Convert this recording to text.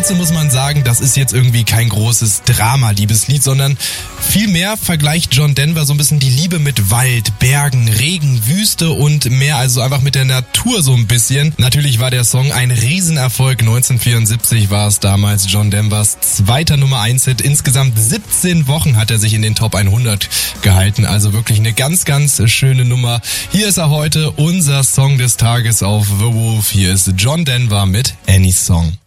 trotzdem muss man sagen, das ist jetzt irgendwie kein großes Drama-Liebeslied, sondern vielmehr vergleicht John Denver so ein bisschen die Liebe mit Wald, Bergen, Regen, Wüste und mehr, also einfach mit der Natur so ein bisschen. Natürlich war der Song ein Riesenerfolg. 1974 war es damals John Denvers zweiter Nummer 1 Hit. Insgesamt 17 Wochen hat er sich in den Top 100 gehalten. Also wirklich eine ganz, ganz schöne Nummer. Hier ist er heute, unser Song des Tages auf The Wolf. Hier ist John Denver mit Any Song.